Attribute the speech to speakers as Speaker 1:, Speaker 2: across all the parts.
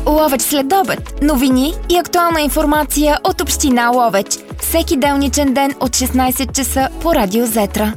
Speaker 1: Ловеч след обед. Новини и актуална информация от община Ловеч. Всеки делничен ден от 16 часа по Радио Зетра.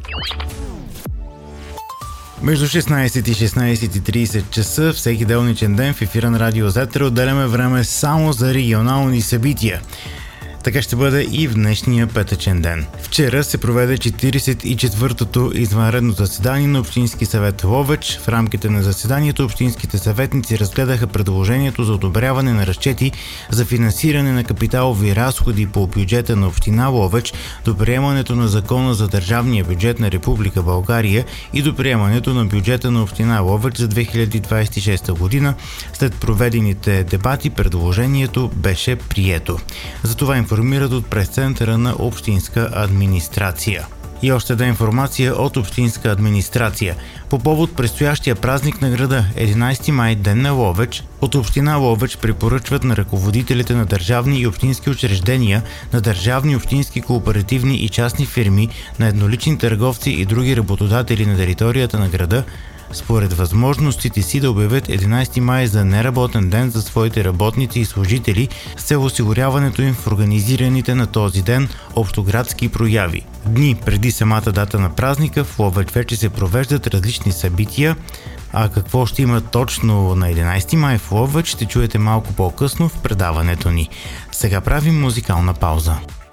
Speaker 2: Между 16 и 16:30 часа всеки делничен ден в ефира на Радио Зетра отделяме време само за регионални събития. Така ще бъде и в днешния петъчен ден. Вчера се проведе 44-тото извънредно заседание на Общински съвет Ловеч. В рамките на заседанието общинските съветници разгледаха предложението за одобряване на разчети за финансиране на капиталови разходи по бюджета на община Ловеч до приемането на Закона за държавния бюджет на Република България и до приемането на бюджета на община Ловеч за 2026 година. След проведените дебати предложението беше прието. За това информират от пресцентъра на Общинска администрация. И още една информация от Общинска администрация. По повод предстоящия празник на града 11 май, ден на Ловеч, от Община Ловеч препоръчват на ръководителите на държавни и общински учреждения, на държавни, общински, кооперативни и частни фирми, на еднолични търговци и други работодатели на територията на града, според възможностите си да обявят 11 май за неработен ден за своите работници и служители с цел осигуряването им в организираните на този ден общоградски прояви. Дни преди самата дата на празника в Ловеч вече се провеждат различни събития, а какво ще има точно на 11 май в Ловеч ще чуете малко по-късно в предаването ни. Сега правим музикална пауза.